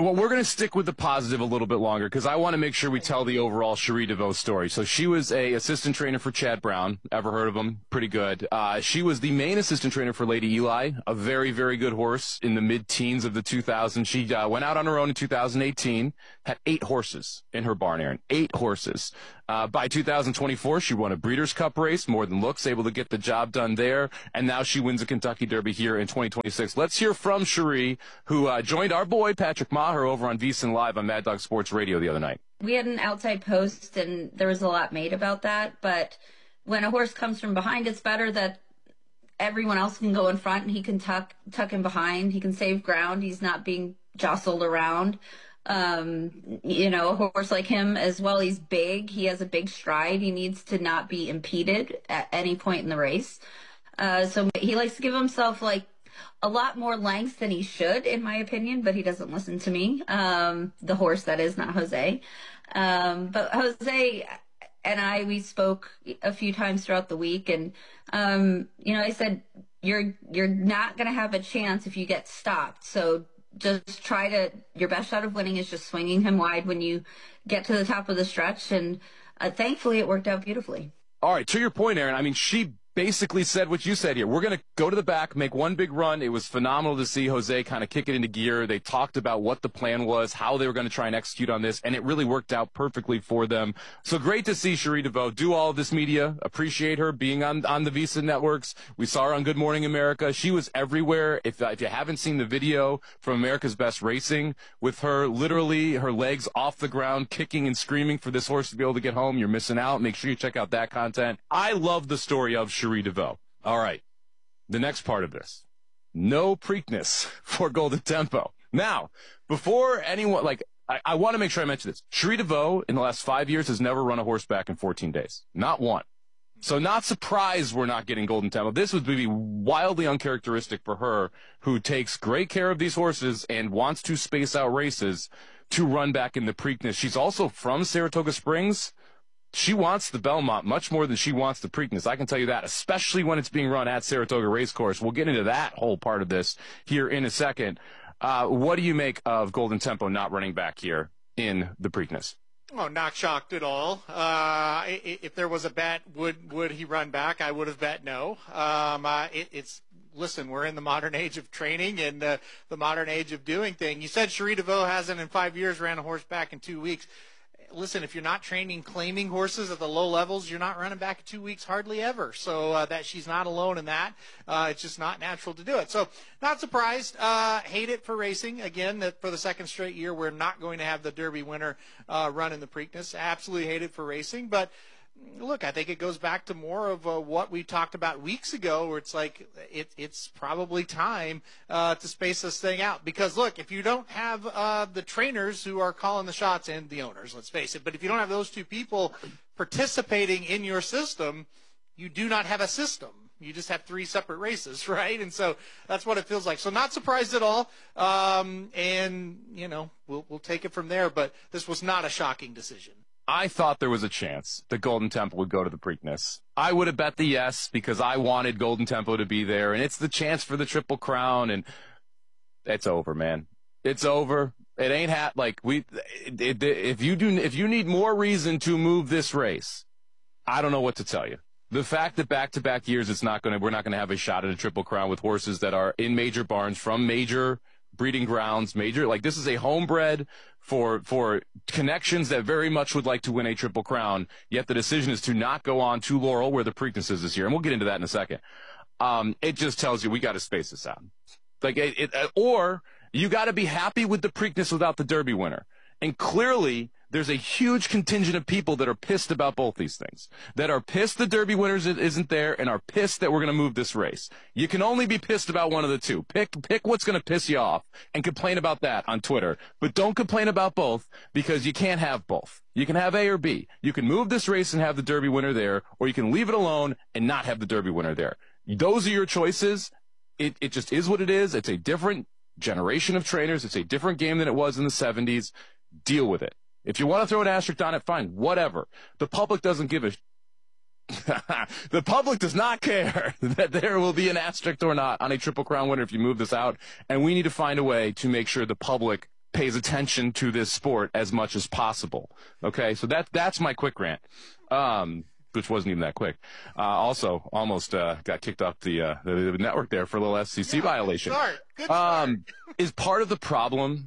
Well, we're going to stick with the positive a little bit longer because I want to make sure we tell the overall Cherie DeVos story. So she was a assistant trainer for Chad Brown. Ever heard of him? Pretty good. She was the main assistant trainer for Lady Eli, a very, very good horse in the mid-teens of the 2000s. She went out on her own in 2018, had 8 horses in her barn, Aaron. 8 horses. By 2024, she won a Breeders' Cup race, More Than Looks, able to get the job done there, and now she wins a Kentucky Derby here in 2026. Let's hear from Cherie, who joined our boy Patrick Maher over on VSiN Live on Mad Dog Sports Radio the other night. We had an outside post, and there was a lot made about that, but when a horse comes from behind, it's better that everyone else can go in front, and he can tuck in behind. He can save ground. He's not being jostled around. A horse like him as well, he's big. He has a big stride. He needs to not be impeded at any point in the race. So he likes to give himself like a lot more length than he should, in my opinion, but he doesn't listen to me. The horse, that is, not Jose. But Jose and we spoke a few times throughout the week, and, I said, you're not going to have a chance if you get stopped. So just your best shot of winning is just swinging him wide when you get to the top of the stretch. And thankfully it worked out beautifully. All right. To your point, Aaron, I mean, she basically said what you said here. We're going to go to the back, make one big run. It was phenomenal to see Jose kind of kick it into gear. They talked about what the plan was, how they were going to try and execute on this, and it really worked out perfectly for them. So great to see Cherie DeVos do all of this media. Appreciate her being on the VSiN networks. We saw her on Good Morning America. She was everywhere. If you haven't seen the video from America's Best Racing with her, literally her legs off the ground, kicking and screaming for this horse to be able to get home, you're missing out. Make sure you check out that content. I love the story of Cherie DeVos. All right. The next part of this. No Preakness for Golden Tempo. Now, before anyone, I want to make sure I mention this. Cherie DeVos, in the last 5 years, has never run a horseback in 14 days. Not one. So not surprised we're not getting Golden Tempo. This would be wildly uncharacteristic for her, who takes great care of these horses and wants to space out races to run back in the Preakness. She's also from Saratoga Springs. She wants the Belmont much more than she wants the Preakness. I can tell you that, especially when it's being run at Saratoga Racecourse. We'll get into that whole part of this here in a second. What do you make of Golden Tempo not running back here in the Preakness? Oh, not shocked at all. If there was a bet, would he run back? I would have bet no. Listen, we're in the modern age of training and the modern age of doing things. You said Cherie DeVos hasn't in 5 years ran a horse back in 2 weeks. Listen, if you're not training claiming horses at the low levels, you're not running back in 2 weeks hardly ever. So that she's not alone in that. It's just not natural to do it. So not surprised. Hate it for racing. Again, that for the second straight year, we're not going to have the Derby winner run in the Preakness. Absolutely hate it for racing. But look, I think it goes back to more of what we talked about weeks ago, where it's like it's probably time to space this thing out. Because, look, if you don't have the trainers who are calling the shots, and the owners, let's face it, but if you don't have those two people participating in your system, you do not have a system. You just have 3 separate races, right? And so that's what it feels like. So not surprised at all. And, we'll take it from there. But this was not a shocking decision. I thought there was a chance that Golden Tempo would go to the Preakness. I would have bet the yes because I wanted Golden Tempo to be there, and it's the chance for the Triple Crown, and it's over, man. It's over. It ain't if you need more reason to move this race, I don't know what to tell you. The fact that back-to-back years we're not going to have a shot at a Triple Crown with horses that are in major barns from major breeding grounds, this is a homebred for connections that very much would like to win a Triple Crown, yet the decision is to not go on to Laurel, where the Preakness is this year, and we'll get into that in a second. It just tells you we got to space this out. Or you got to be happy with the Preakness without the Derby winner. And clearly, there's a huge contingent of people that are pissed about both these things, that are pissed the Derby winners isn't there and are pissed that we're going to move this race. You can only be pissed about one of the two. Pick what's going to piss you off and complain about that on Twitter. But don't complain about both, because you can't have both. You can have A or B. You can move this race and have the Derby winner there, or you can leave it alone and not have the Derby winner there. Those are your choices. It just is what it is. It's a different generation of trainers. It's a different game than it was in the 70s. Deal with it. If you want to throw an asterisk on it, fine, whatever. The public doesn't give a the public does not care that there will be an asterisk or not on a Triple Crown winner if you move this out, and we need to find a way to make sure the public pays attention to this sport as much as possible. Okay, so that's my quick rant, which wasn't even that quick. Also, almost got kicked off the network there for a little FCC violation. Good start. Is part of the problem?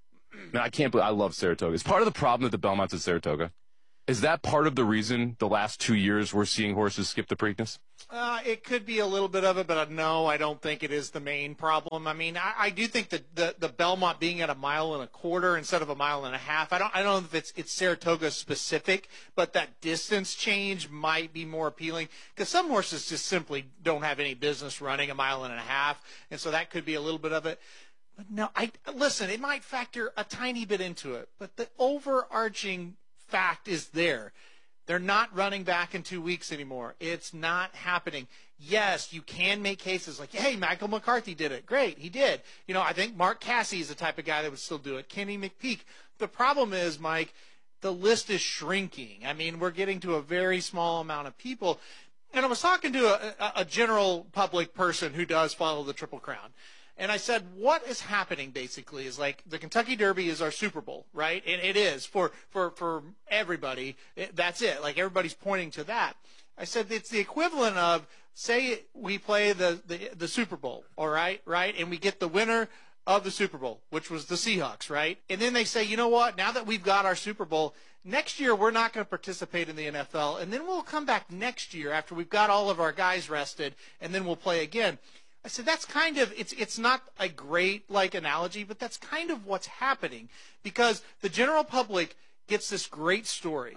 No, I can't believe I love Saratoga. Is part of the problem that the Belmont's at Saratoga? Is that part of the reason the last 2 years we're seeing horses skip the Preakness? It could be a little bit of it, but no, I don't think it is the main problem. I mean, I do think that the Belmont being at 1.25 miles instead of 1.5 miles, I don't know if it's Saratoga specific, but that distance change might be more appealing because some horses just simply don't have any business running 1.5 miles, and so that could be a little bit of it. But no, listen, it might factor a tiny bit into it, but the overarching fact is there. They're not running back in 2 weeks anymore. It's not happening. Yes, you can make cases like, hey, Michael McCarthy did it. Great, he did. I think Mark Cassey is the type of guy that would still do it. Kenny McPeak. The problem is, Mike, the list is shrinking. I mean, we're getting to a very small amount of people. And I was talking to a general public person who does follow the Triple Crown. And I said, what is happening basically is like the Kentucky Derby is our Super Bowl, right? And it is for everybody. That's it. Like everybody's pointing to that. I said it's the equivalent of, say we play the Super Bowl, all right? And we get the winner of the Super Bowl, which was the Seahawks, right? And then they say, you know what? Now that we've got our Super Bowl, next year we're not going to participate in the NFL. And then we'll come back next year after we've got all of our guys rested, and then we'll play again. I said that's kind of it's not a great analogy, but that's kind of what's happening because the general public gets this great story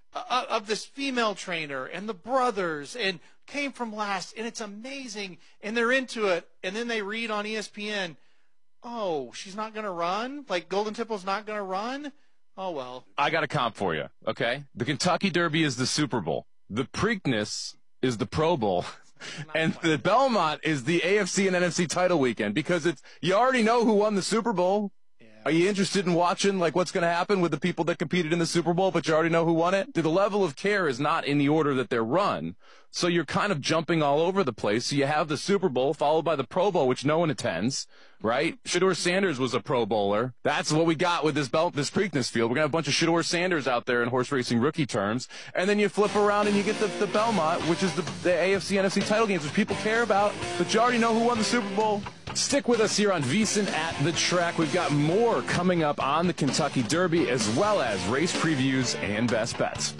of this female trainer and the brothers and came from last and it's amazing and they're into it and then they read on ESPN, oh, she's not going to run? Like Golden Tipple's not going to run? Oh well. I got a comp for you, okay? The Kentucky Derby is the Super Bowl. The Preakness is the Pro Bowl. And the Belmont is the AFC and NFC title weekend because you already know who won the Super Bowl. Yeah. Are you interested in watching what's going to happen with the people that competed in the Super Bowl, but you already know who won it? The level of care is not in the order that they're run. So you're kind of jumping all over the place. So you have the Super Bowl followed by the Pro Bowl, which no one attends, right? Shedeur Sanders was a Pro Bowler. That's what we got with this Preakness field. We're going to have a bunch of Shedeur Sanders out there in horse racing rookie terms. And then you flip around and you get the Belmont, which is the AFC, NFC title games, which people care about. But you already know who won the Super Bowl. Stick with us here on VSiN at the Track. We've got more coming up on the Kentucky Derby as well as race previews and best bets.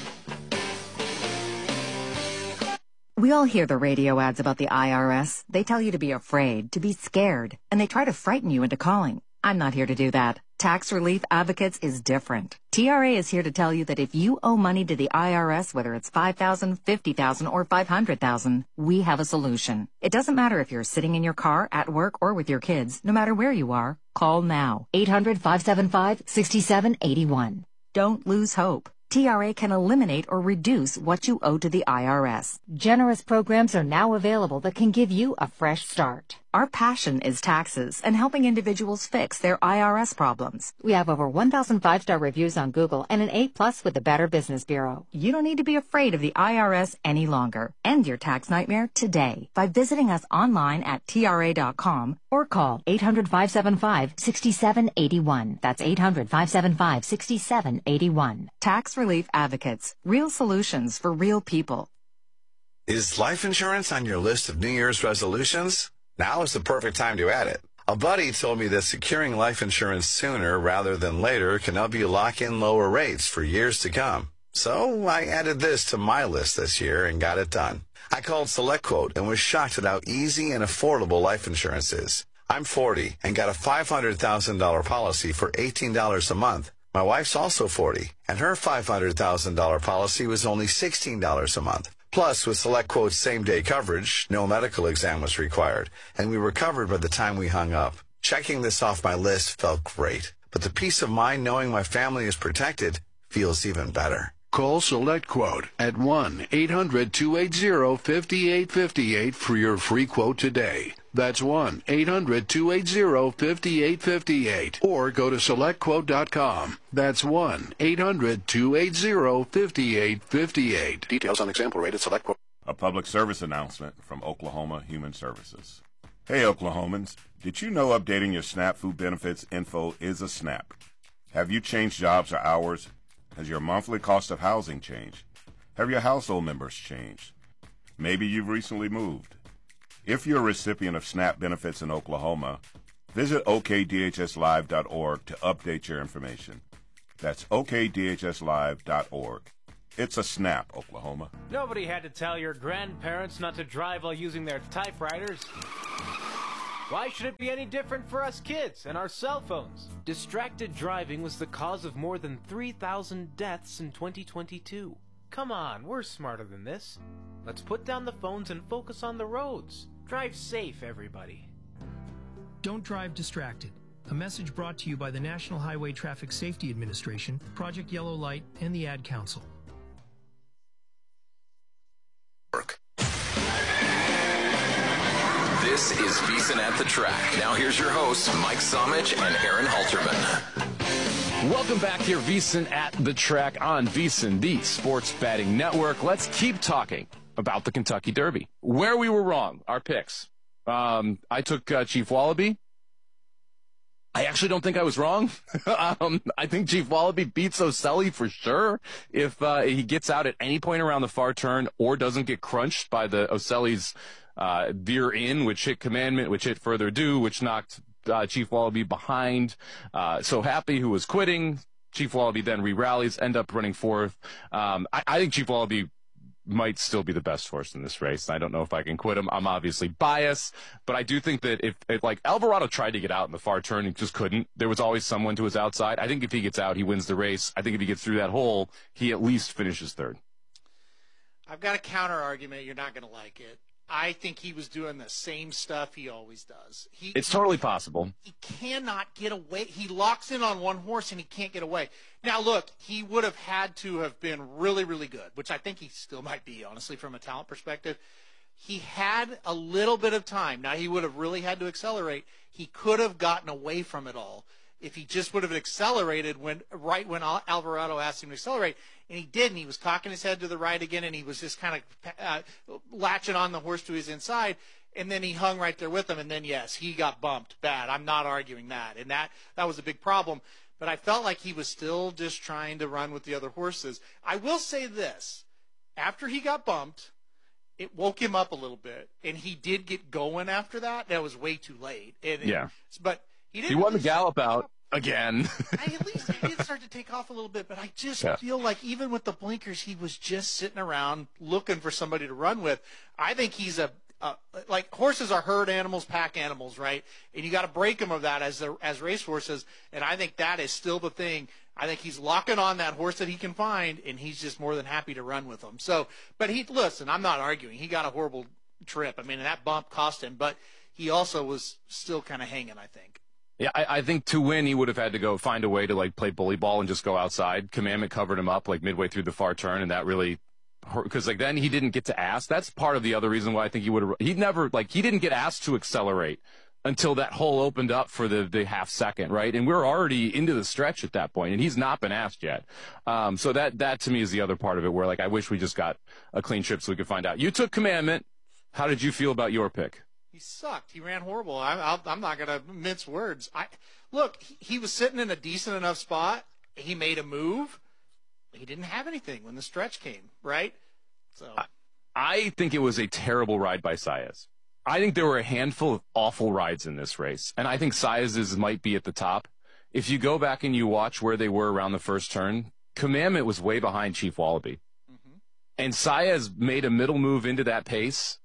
We all hear the radio ads about the IRS. They tell you to be afraid, to be scared, and they try to frighten you into calling. I'm not here to do that. Tax Relief Advocates is different. TRA is here to tell you that if you owe money to the IRS, whether it's $5,000, $50,000, or $500,000, we have a solution. It doesn't matter if you're sitting in your car, at work, or with your kids. No matter where you are, call now. 800-575-6781. Don't lose hope. TRA can eliminate or reduce what you owe to the IRS. Generous programs are now available that can give you a fresh start. Our passion is taxes and helping individuals fix their IRS problems. We have over 1,000 5-star reviews on Google and an A+ with the Better Business Bureau. You don't need to be afraid of the IRS any longer. End your tax nightmare today by visiting us online at TRA.com or call 800-575-6781. That's 800-575-6781. Tax Relief Advocates. Real solutions for real people. Is life insurance on your list of New Year's resolutions? Now is the perfect time to add it. A buddy told me that securing life insurance sooner rather than later can help you lock in lower rates for years to come. So I added this to my list this year and got it done. I called SelectQuote and was shocked at how easy and affordable life insurance is. I'm 40 and got a $500,000 policy for $18 a month. My wife's also 40, and her $500,000 policy was only $16 a month. Plus, with SelectQuote's same-day coverage, no medical exam was required, and we were covered by the time we hung up. Checking this off my list felt great, but the peace of mind knowing my family is protected feels even better. Call SelectQuote at 1-800-280-5858 for your free quote today. That's 1-800-280-5858. Or go to SelectQuote.com. That's 1-800-280-5858. Details on example rate at SelectQuote. A public service announcement from Oklahoma Human Services. Hey, Oklahomans. Did you know updating your SNAP food benefits info is a snap? Have you changed jobs or hours? Has your monthly cost of housing changed? Have your household members changed? Maybe you've recently moved. If you're a recipient of SNAP benefits in Oklahoma, visit okdhslive.org to update your information. That's okdhslive.org. It's a snap, Oklahoma. Nobody had to tell your grandparents not to drive while using their typewriters. Why should it be any different for us kids and our cell phones? Distracted driving was the cause of more than 3,000 deaths in 2022. Come on, we're smarter than this. Let's put down the phones and focus on the roads. Drive safe, everybody. Don't drive distracted. A message brought to you by the National Highway Traffic Safety Administration, Project Yellow Light, and the Ad Council. This is VSiN at the Track. Now here's your hosts, Mike Somich and Aaron Halterman. Welcome back here, VSiN at the Track on VSiN, the Sports Betting Network. Let's keep talking about the Kentucky Derby. Where we were wrong, our picks. I took Chief Wallaby. I actually don't think I was wrong. I think Chief Wallaby beats Oselli for sure if he gets out at any point around the far turn or doesn't get crunched by the Oselli's veer in, which hit Commandment, which hit Further Due, which knocked Chief Wallaby behind. So Happy, who was quitting. Chief Wallaby then re-rallies, end up running fourth. I think Chief Wallaby might still be the best horse in this race. I don't know if I can quit him. I'm obviously biased, but I do think that if like Alvarado tried to get out in the far turn and just couldn't, there was always someone to his outside. I think if he gets out, he wins the race. I think if he gets through that hole, he at least finishes third. I've got a counter argument. You're not going to like it. I think he was doing the same stuff he always does. It's totally possible. He cannot get away. He locks in on one horse and he can't get away. Now, look, he would have had to have been really, really good, which I think he still might be, honestly, from a talent perspective. He had a little bit of time. Now, he would have really had to accelerate. He could have gotten away from it all if he just would have accelerated right when Alvarado asked him to accelerate. And he didn't. He was cocking his head to the right again, and he was just kind of latching on the horse to his inside. And then he hung right there with him. And then, yes, he got bumped bad. I'm not arguing that. And that was a big problem. But I felt like he was still just trying to run with the other horses. I will say this. After he got bumped, it woke him up a little bit. And he did get going after that. That was way too late. But he didn't. He won the gallop out. Again. At least he did start to take off a little bit, but I just feel like even with the blinkers, he was just sitting around looking for somebody to run with. I think he's like horses are herd animals, pack animals, right? And you got to break them of that as race horses. And I think that is still the thing. I think he's locking on that horse that he can find, and he's just more than happy to run with them. So, but listen, I'm not arguing. He got a horrible trip. I mean, that bump cost him, but he also was still kind of hanging, I think. Yeah, I think to win, he would have had to go find a way to like play bully ball and just go outside. Commandment covered him up like midway through the far turn, and that really hurt because like then he didn't get to ask. That's part of the other reason why I think he would have. He didn't get asked to accelerate until that hole opened up for the half second, right? And we're already into the stretch at that point, and he's not been asked yet. So that to me is the other part of it where like I wish we just got a clean trip so we could find out. You took Commandment. How did you feel about your pick? He sucked. He ran horrible. I'm not going to mince words. Look, he was sitting in a decent enough spot. He made a move. He didn't have anything when the stretch came, right? So I think it was a terrible ride by Saez. I think there were a handful of awful rides in this race, and I think Saez's might be at the top. If you go back and you watch where they were around the first turn, Commandment was way behind Chief Wallaby. Mm-hmm. And Saez made a middle move into that pace,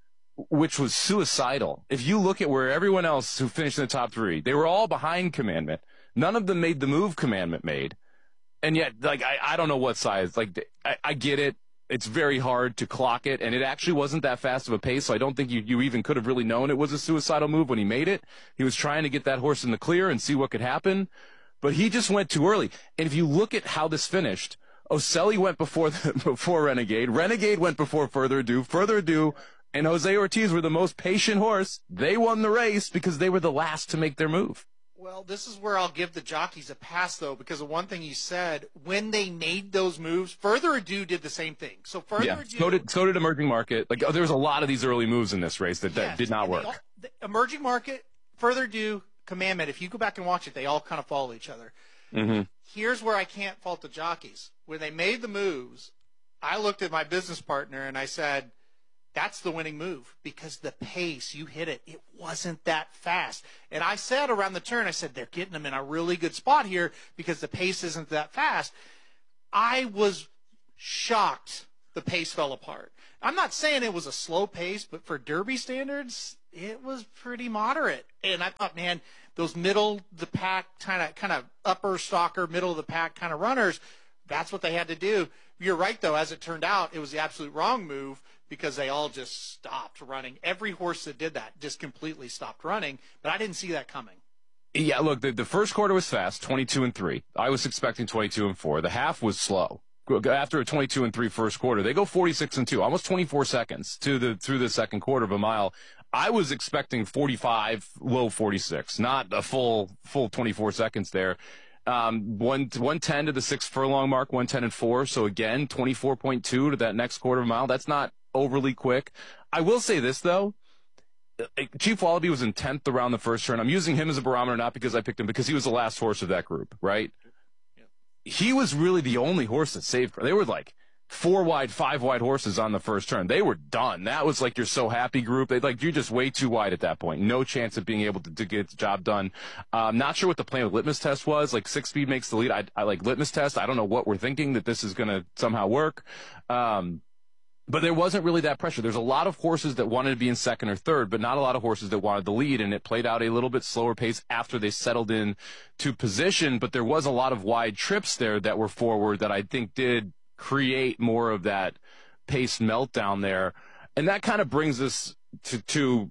which was suicidal. If you look at where everyone else who finished in the top three, they were all behind Commandment. None of them made the move Commandment made. And yet, like, I don't know what size. Like, I get it. It's very hard to clock it, and it actually wasn't that fast of a pace, so I don't think you even could have really known it was a suicidal move when he made it. He was trying to get that horse in the clear and see what could happen, but he just went too early. And if you look at how this finished, Oselli went before Renegade. Renegade went before Further Ado, and Jose Ortiz were the most patient horse. They won the race because they were the last to make their move. Well, this is where I'll give the jockeys a pass, though, because of one thing you said. When they made those moves, Further Ado did the same thing. So Further Ado... So did Emerging Market. Like, there was a lot of these early moves in this race that did not work. the emerging market, Further Due, Commandment, if you go back and watch it, they all kind of follow each other. Mm-hmm. Here's where I can't fault the jockeys. When they made the moves, I looked at my business partner and I said, that's the winning move, because the pace, you hit it, it wasn't that fast. And I said around the turn, I said, they're getting them in a really good spot here because the pace isn't that fast. I was shocked the pace fell apart. I'm not saying it was a slow pace, but for Derby standards, it was pretty moderate. And I thought, man, those middle the pack kind of upper stalker, middle of the pack kind of runners, that's what they had to do. You're right, though. As it turned out, it was the absolute wrong move because they all just stopped running. Every horse that did that just completely stopped running, but I didn't see that coming. Yeah, look, the first quarter was fast, 22-3. I was expecting 22-4. The half was slow. After a 22-3 first quarter, they go 46-2, almost 24 seconds through the second quarter of a mile. I was expecting 45, low 46, not a full 24 seconds there. 110 to the 6 furlong mark, 110-4. So again, 24.2 to that next quarter of a mile. That's not overly quick. I will say this though. Chief Wallaby was in 10th around the first turn. I'm using him as a barometer, not because I picked him, because he was the last horse of that group, right? Yep. He was really the only horse that saved. They were like 4 wide, 5 wide horses on the first turn. They were done. That was like your So Happy group. You're just way too wide at that point. No chance of being able to get the job done. Not sure what the plan with Litmus Test was. 6 speed makes the lead. I like Litmus Test. I don't know what we're thinking, that this is going to somehow work. But there wasn't really that pressure. There's a lot of horses that wanted to be in second or third, but not a lot of horses that wanted the lead, and it played out a little bit slower pace after they settled in to position, but there was a lot of wide trips there that were forward that I think did create more of that pace meltdown there. And that kind of brings us to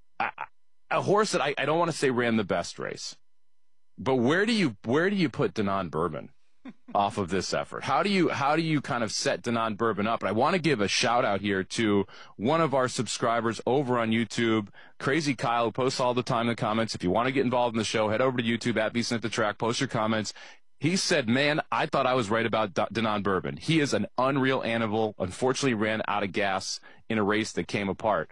a horse that I don't want to say ran the best race, but where do you put Denon Bourbon off of this effort? How do you kind of set Denon Bourbon up? And I want to give a shout out here to one of our subscribers over on YouTube, Crazy Kyle, who posts all the time in the comments. If you want to get involved in the show, head over to YouTube at VSiN at the Track, post your comments. He said, man, I thought I was right about Denon Bourbon. He is an unreal animal. Unfortunately ran out of gas in a race that came apart.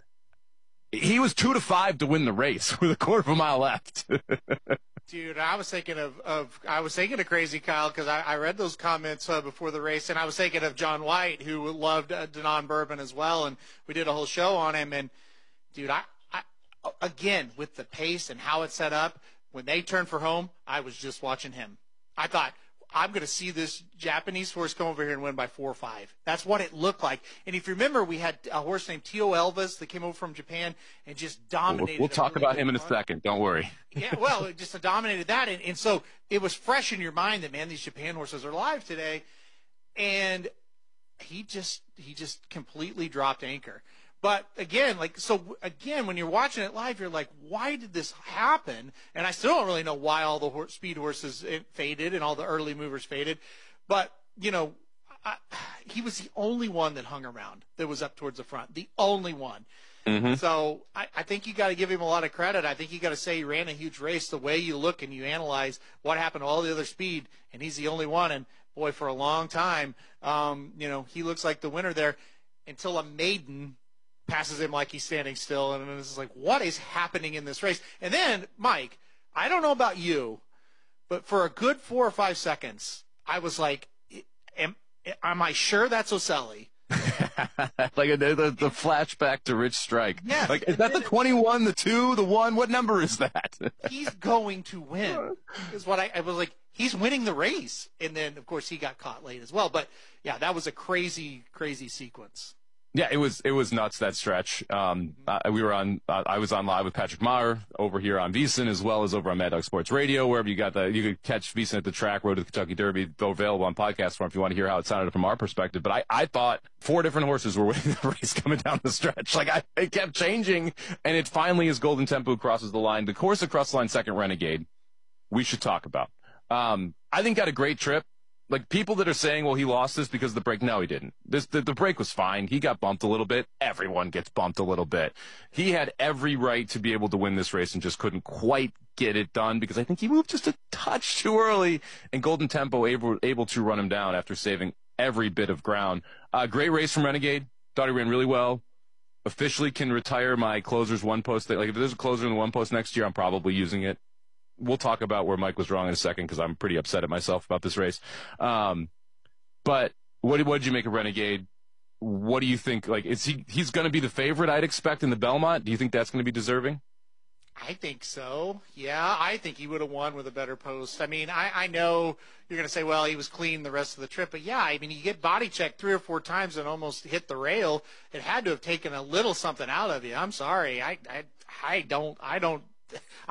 He was 2-5 to win the race with a quarter of a mile left. Dude, I was thinking of Crazy Kyle because I read those comments before the race, and I was thinking of John White, who loved Denon Bourbon as well, and we did a whole show on him. And dude, I again with the pace and how it's set up, when they turned for home, I was just watching him. I thought, I'm going to see this Japanese horse come over here and win by 4 or 5. That's what it looked like. And if you remember, we had a horse named Tio Elvis that came over from Japan and just dominated. We'll talk about him in a second. Don't worry. Yeah, well, it just dominated that. And so it was fresh in your mind that, man, these Japan horses are live today. And he just completely dropped anchor. But again, when you're watching it live, you're like, why did this happen? And I still don't really know why all the speed horses faded and all the early movers faded. But, he was the only one that hung around that was up towards the front, the only one. Mm-hmm. So I think you got to give him a lot of credit. I think you got to say he ran a huge race. The way you look and you analyze what happened to all the other speed, and he's the only one. And boy, for a long time, he looks like the winner there until a maiden passes him like he's standing still, and it's like, what is happening in this race? And then, Mike, I don't know about you, but for a good 4 or 5 seconds, I was like, am I sure that's Oselli? Like the flashback to Rich Strike. Yeah. Like, is that the 21, the 2, the 1? What number is that? He's going to win. Is what I was like, he's winning the race. And then, of course, he got caught late as well. But, yeah, that was a crazy, crazy sequence. Yeah, it was nuts, that stretch. I was on live with Patrick Meyer over here on VSiN, as well as over on Mad Dog Sports Radio, wherever you could catch VSiN at the Track, Road to the Kentucky Derby, available on podcast form if you want to hear how it sounded from our perspective. But I thought 4 different horses were winning the race coming down the stretch. It kept changing, and it finally, as Golden Tempo crosses the line, the course across the line, second Renegade, we should talk about. I think got a great trip. Like, people that are saying, well, he lost this because of the break. No, he didn't. The break was fine. He got bumped a little bit. Everyone gets bumped a little bit. He had every right to be able to win this race and just couldn't quite get it done because I think he moved just a touch too early, and Golden Tempo able to run him down after saving every bit of ground. Great race from Renegade. Thought he ran really well. officially can retire my closer's one post. Like, if there's a closer in the one post next year, I'm probably using it. We'll talk about where Mike was wrong in a second because I'm pretty upset at myself about this race. But what did you make of Renegade? What do you think? Like, he's going to be the favorite, I'd expect, in the Belmont? Do you think that's going to be deserving? I think so. Yeah, I think he would have won with a better post. I mean, I know you're going to say, well, he was clean the rest of the trip. But, yeah, I mean, you get body checked 3 or 4 times and almost hit the rail. It had to have taken a little something out of you. I'm sorry. I don't